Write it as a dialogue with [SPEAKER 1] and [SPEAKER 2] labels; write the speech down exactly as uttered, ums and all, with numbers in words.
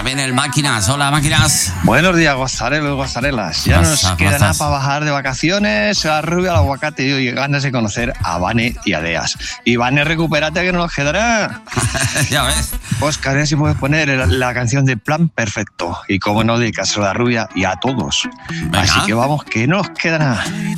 [SPEAKER 1] también el Máquinas. Hola, Máquinas.
[SPEAKER 2] Buenos días, gozarelos y gozarelas. Ya no nos
[SPEAKER 1] Pasa,
[SPEAKER 2] queda
[SPEAKER 1] pasas.
[SPEAKER 2] nada para bajar de vacaciones, a Rubio, al aguacate y ganas de conocer a Vane y a Deas. Y Vane, recupérate que no nos quedará.
[SPEAKER 1] Ya ves.
[SPEAKER 2] Oscar, ya si puedes poner el- la canción de Plan Perfecto. Y como no, dedicárselo a la Rubia y a todos.
[SPEAKER 1] Venga.
[SPEAKER 2] Así que vamos, que no nos queda nada.